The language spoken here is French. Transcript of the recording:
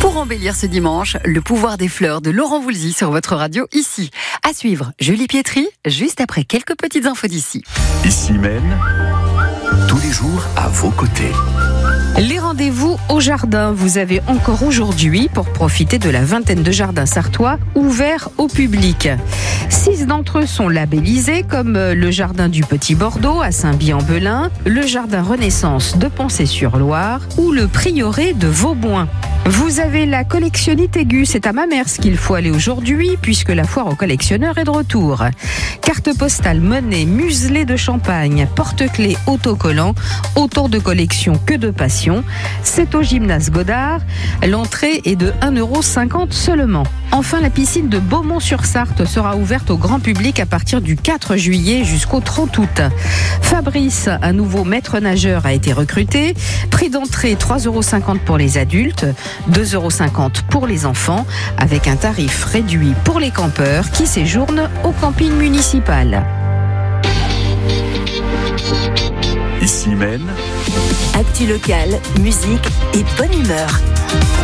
Pour embellir ce dimanche, le pouvoir des fleurs de Laurent Voulzy sur votre radio ici. À suivre, Julie Pietri, juste après quelques petites infos d'ici. Ici Maine, tous les jours à vos côtés. Les rendez-vous au jardin, vous avez encore aujourd'hui pour profiter de la vingtaine de jardins sartois ouverts au public. 6 d'entre eux sont labellisés comme le jardin du Petit Bordeaux à Saint-By-en-Belin, le jardin Renaissance de Poncé-sur-Loire ou le prieuré de Vauboin. Vous avez la collectionnite aiguë, c'est à Mamers qu'il faut aller aujourd'hui puisque la foire aux collectionneurs est de retour. Carte postale, monnaie, muselé de champagne, porte-clés autocollant, autant de collections que de passion. C'est au gymnase Godard. L'entrée est de 1,50 € seulement. Enfin, la piscine de Beaumont-sur-Sarthe sera ouverte au grand public à partir du 4 juillet jusqu'au 30 août. Fabrice, un nouveau maître nageur, a été recruté. Prix d'entrée 3,50 € pour les adultes, 2,50 € pour les enfants, avec un tarif réduit pour les campeurs qui séjournent au camping municipal. Ici Maine, Actu locale, musique et bonne humeur.